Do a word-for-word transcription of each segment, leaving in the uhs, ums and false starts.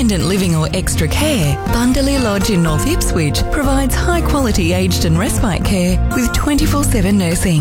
independent living or extra care, Bundalee Lodge in North Ipswich provides high-quality aged and respite care with twenty-four seven nursing.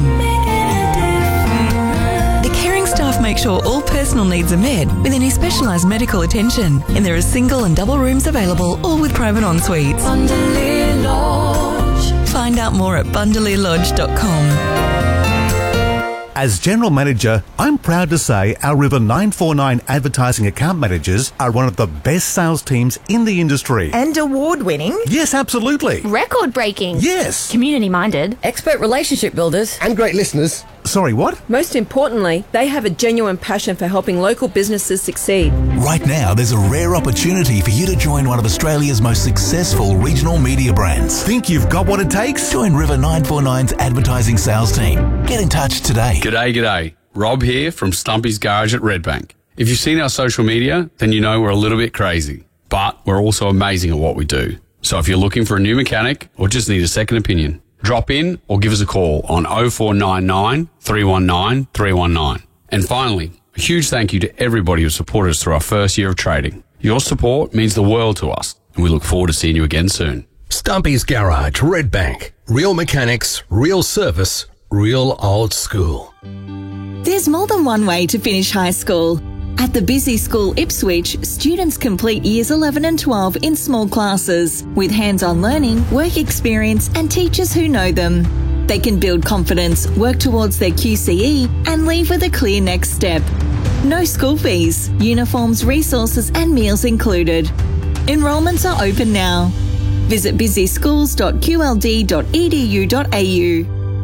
The caring staff make sure all personal needs are met with any specialised medical attention, and there are single and double rooms available, all with private en-suites. Bundalee Lodge. Find out more at bundalee lodge dot com. As General Manager, I'm proud to say our River nine four nine advertising account managers are one of the best sales teams in the industry. And award-winning. Yes, absolutely. Record-breaking. Yes. Community-minded. Expert relationship builders. And great listeners. Sorry, what? Most importantly, they have a genuine passion for helping local businesses succeed. Right now, there's a rare opportunity for you to join one of Australia's most successful regional media brands. Think you've got what it takes? Join River nine four nine's advertising sales team. Get in touch today. G'day, g'day. Rob here from Stumpy's Garage at Redbank. If you've seen our social media, then you know we're a little bit crazy, but we're also amazing at what we do. So if you're looking for a new mechanic or just need a second opinion, drop in or give us a call on oh four nine nine, three one nine, three one nine. And finally, a huge thank you to everybody who supported us through our first year of trading. Your support means the world to us, and we look forward to seeing you again soon. Stumpy's Garage, Redbank. Real mechanics, real service, real old school. There's more than one way to finish high school. At the Busy School Ipswich, students complete years eleven and twelve in small classes with hands-on learning, work experience and teachers who know them. They can build confidence, work towards their Q C E and leave with a clear next step. No school fees, uniforms, resources and meals included. Enrolments are open now. Visit busy schools dot q l d dot e d u dot a u.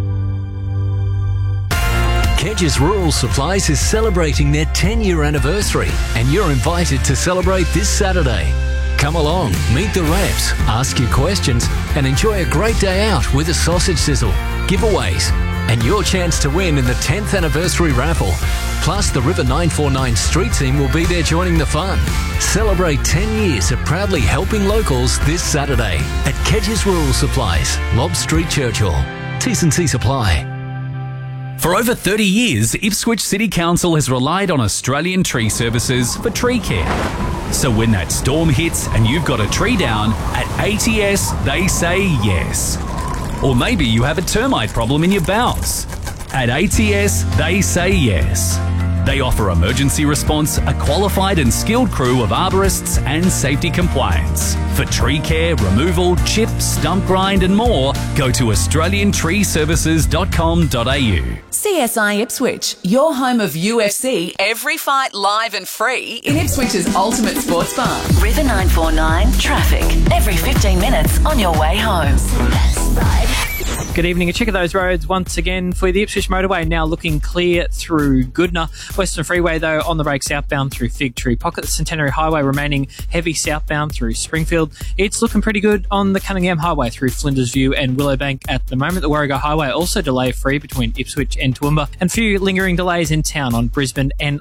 Kedges Rural Supplies is celebrating their ten-year anniversary and you're invited to celebrate this Saturday. Come along, meet the reps, ask your questions and enjoy a great day out with a sausage sizzle, giveaways and your chance to win in the tenth anniversary raffle. Plus, the River nine four nine street team will be there joining the fun. Celebrate ten years of proudly helping locals this Saturday at Kedges Rural Supplies, Lobb Street, Churchill. T's and C's apply. For over thirty years, Ipswich City Council has relied on Australian Tree Services for tree care. So when that storm hits and you've got a tree down, at A T S they say yes. Or maybe you have a termite problem in your boughs. At A T S they say yes. They offer emergency response, a qualified and skilled crew of arborists and safety compliance. For tree care, removal, chip, stump grind and more, go to australian tree services dot com dot a u. C S I Ipswich, your home of U F C, every fight live and free in Ipswich's ultimate sports bar. River nine four nine traffic, every fifteen minutes on your way home. Good evening. A check of those roads once again for the Ipswich motorway, now looking clear through Goodna. Western Freeway, though, on the brake southbound through Fig Tree Pocket. The Centenary Highway remaining heavy southbound through Springfield. It's looking pretty good on the Cunningham Highway through Flinders View and Willowbank at the moment. The Warrego Highway also delay free between Ipswich and Toowoomba, and few lingering delays in town on Brisbane and